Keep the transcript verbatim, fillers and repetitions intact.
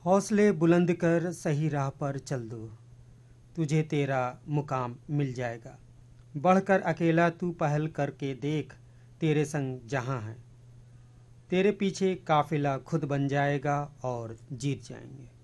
हौसले बुलंद कर सही राह पर चल दो, तुझे तेरा मुकाम मिल जाएगा। बढ़कर अकेला तू पहल करके देख, तेरे संग जहां है, तेरे पीछे काफिला खुद बन जाएगा और जीत जाएंगे।